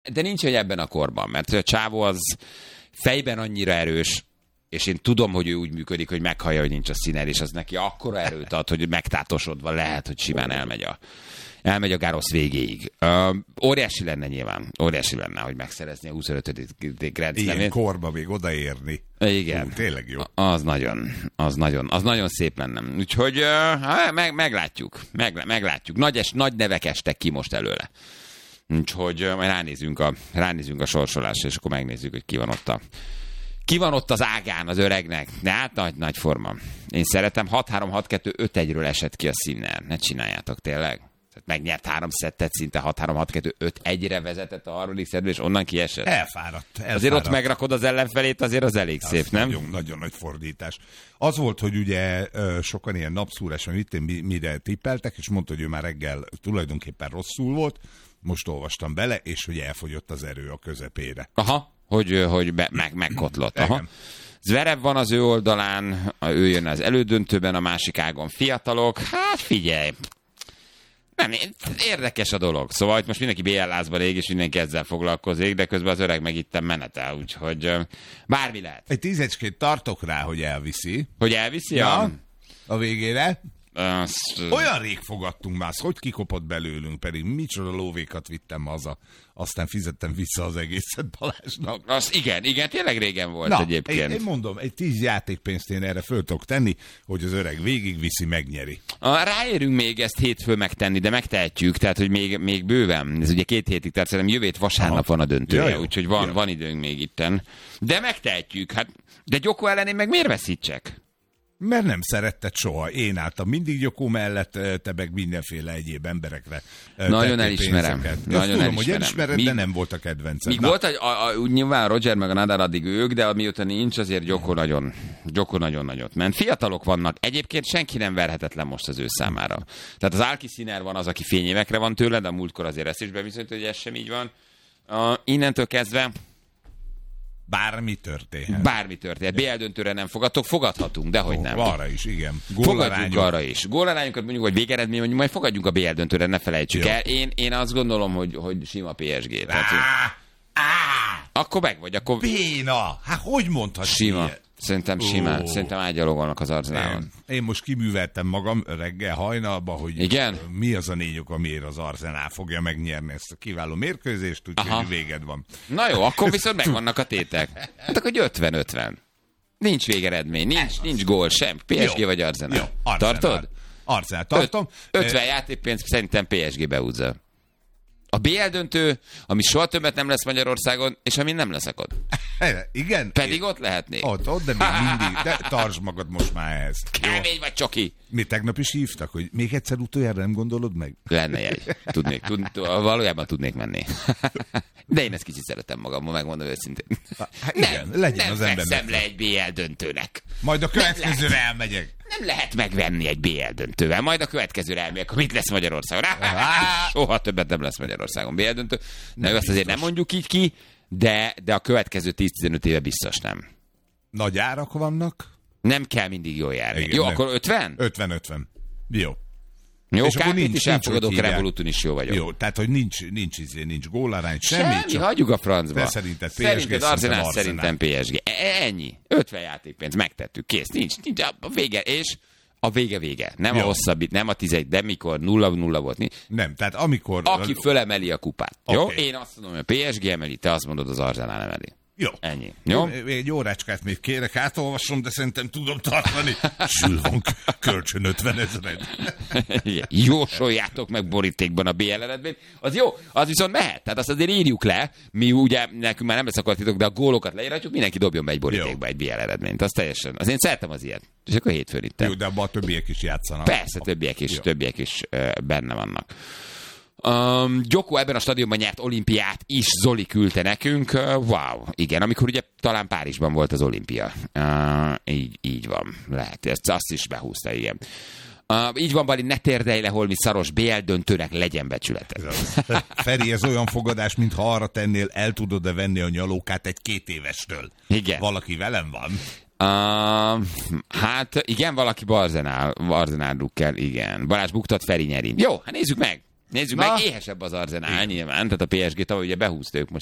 De nincs, hogy ebben a korban, mert a csávó az fejben annyira erős, és én tudom, hogy ő úgy működik, hogy meghallja, hogy nincs a színer, és az neki akkora erőt ad, hogy megtátosodva lehet, hogy simán elmegy a gárosz végéig. Óriási lenne nyilván. Óriási lenne, hogy megszerezni a 25. Grand Slam-ét. Ilyen korba még odaérni. Igen. Tényleg jó. Az nagyon szép lenne. Úgyhogy meglátjuk. Meglátjuk. Nagy nevek estek ki most előle. Úgyhogy majd ránézünk a sorsolásra, és akkor megnézzük, hogy ki van ott az ágán az öregnek. De hát nagy forma. Én szeretem. 6-3, 6-2, 5-1-ről esett ki a Sinner. Ne csináljátok tényleg. Tehát megnyert 3 szettet, szinte 6-3, 6-2, 5-1-re vezetett a harmadik szettbe, és onnan kiesett. Elfáradt. Azért ott megrakod az ellenfelét, azért az elég szép, nem? Nagyon nagy fordítás. Az volt, hogy ugye sokan ilyen napszúráson mire tippeltek, és mondta, hogy ő már reggel tulajdonképpen rosszul volt, most olvastam bele, és hogy elfogyott az erő a közepére. Aha, hogy megkotlott. Aha. Zverev van az ő oldalán, ő jön az elődöntőben, a másik ágon fiatalok. Hát figyelj! Nem, érdekes a dolog. Szóval, hogy most mindenki BL-lázban ég, és mindenki ezzel foglalkozik, de közben az öreg meg itten menetel, úgyhogy bármi lehet. Egy 10-ecskét tartok rá, hogy elviszi. Hogy elviszi? Ja, a végére. Olyan rég fogadtunk már, hogy kikopott belőlünk, pedig micsoda lóvékat vittem haza, aztán fizettem vissza az egészet Balázsnak. Az igen, tényleg régen volt egyébként. Én mondom, egy 10 játékpénzt én erre föl tudok tenni, hogy az öreg végigviszi, megnyeri. Ráérünk még ezt hétfőn megtenni, de megtehetjük, tehát hogy még bőven. Ez ugye 2 hétig, tehát szerintem jövő vasárnap van a döntője, úgyhogy van időnk még itten. De megtehetjük, hát de Gyoko ellen én meg miért veszítsek? Mert nem szeretted soha. Én álltam mindig Gyoko mellett, te meg mindenféle egyéb emberekre. Nagyon elismerem. Tudom, hogy elismered, de nem volt a kedvencem. Míg volt, nyilván Roger meg a Nadal addig ők, de mióta nincs, azért Gyoko nagyon nagyot ment. Fiatalok vannak. Egyébként senki nem verhetetlen most az ő számára. Tehát az Alki Sinner van az, aki fényévekre van tőle, de a múltkor azért ezt is bebizonyított, hogy ez sem így van. Innentől kezdve Bármi történhet. BL döntőre nem fogadhatunk, dehogy nem. Arra is, igen. Fogadjunk arra is. Gólarányokat mondjuk, vagy végeredmény, mondjuk majd fogadjunk a BL döntőre, ne felejtsük el. Én azt gondolom, hogy sima PSG. Akkor meg vagy, akkor... Béna! Hát hogy mondhatsz sima. ilyet? Szerintem ágyalogolnak az Arzenálon. Én most kiműveltem magam reggel hajnalba, hogy igen? Mi az a 4 ok, amiért az Arzenál fogja megnyerni ezt a kiváló mérkőzést, úgyhogy véged van. Na jó, akkor viszont megvannak a tétek. Hát akkor 50-50. Nincs végeredmény, nincs gól sem. PSG jó. Vagy Arzenál. Jó, Arzenál. Tartod? Arzenál tartom. 50 játékpénzt szerintem PSG beúzza. A BL döntő, ami soha többet nem lesz Magyarországon, és ami nem leszakad. Igen. Pedig ott lehetnék. Ott, de még mindig. De tartsd magad most már ehhez. Kemény vagy csoki. Mi tegnap is hívtak, hogy még egyszer utoljára nem gondolod meg? Lenne jegy. Valójában tudnék menni. De én ezt kicsit szeretem magammal, megmondom őszintén. Hát igen, legyen az embernek. Nem veszem le egy BL döntőnek. Majd a következőre elmegyek. Nem lehet megvenni egy BL döntővel. Majd a következőre elmegyek, akkor mit lesz Magyarországon? Soha többet nem lesz Magyarországon BL döntő. Na, azt azért nem mondjuk így ki, de a következő 10-15 éve biztos nem. Nagy árak vannak? Nem kell mindig jól járni. Igen, jó, nem. Akkor 50? 50-50. Jó. Jó, Kápét is elfogadok, Revoluton is jó vagyok. Jó, tehát, hogy nincs gólarány, semmi. Hagyjuk a francba. Te szerinted PSG, szerinted Arsenal, szerintem PSG. Ennyi. 50 játékpénzt megtettük, kész. Nincs a vége, és a vége. Nem jó. A hosszabbit, nem a 11, de mikor 0-0 volt. Nem, tehát amikor... Aki fölemeli a kupát. Okay. Jó? Én azt mondom, hogy a PSG emeli, te azt mondod, az Arsenal emeli. Jó. Ennyi. Jó? Egy órácskát még kérek, átolvasom, de szerintem tudom tartani. Sülvon kölcsön 50 000. Jósoljátok meg borítékban a BL eredményt. Az jó, az viszont mehet. Tehát azt azért írjuk le. Mi ugye, nekünk már nem lesz akartítok, de a gólokat leírhatjuk, mindenki dobjon be egy borítékba egy BL eredményt. Az teljesen. Az én szeretem az ilyet. És akkor hétfőn itt. Jó, de abban a többiek is játszanak. Persze, többiek is benne vannak. Gyoko ebben a stadionban nyert olimpiát is, Zoli küldte nekünk. Wow, igen, amikor ugye talán Párizsban volt az olimpia. Így van, lehet, azt is behúzta, igen. Így van, Bali, ne térdelj le, holmi szaros BL döntőnek legyen becsülete. Feri, ez olyan fogadás, mintha arra tennél, el tudod-e venni a nyalókát egy 2 évestől. Igen. Valaki velem van. Hát igen, valaki Barzenál drukkel, igen. Balázs buktat, Feri nyeri. Jó, hát nézzük meg. Nézzük Na. meg, éhesebb az Arsenal nyilván, tehát a PSG tavaly ugye behúzta, ők most